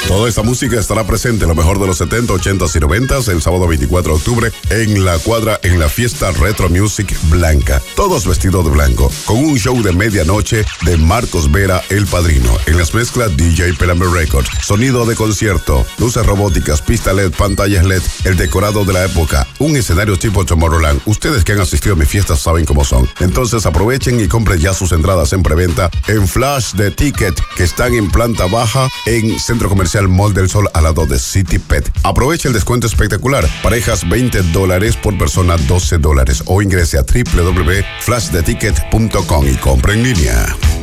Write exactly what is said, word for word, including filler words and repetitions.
Toda esta música estará presente, lo mejor de los setenta, ochenta y noventas, el sábado veinticuatro de octubre en La Cuadra, en la fiesta Retro Music Blanca. Todos vestidos de blanco, con un show de medianoche de Marcos Vera, el padrino. En las mezclas, D J Pelame Records. Sonido de concierto, luces robóticas, pista L E D, pantallas L E D, el decorado de la época, un escenario tipo Tomorrowland. Ustedes que han asistido a mis fiestas saben cómo son. Entonces aprovechen y compren ya sus entradas en preventa en Flash de Ticket, que están en planta baja en Centro Comercial Mall del Sol al lado de City Pet. Aproveche el descuento espectacular. Parejas veinte dólares por persona, doce dólares. O ingrese a doble u doble u doble u punto flash de ticket punto com y compre en línea.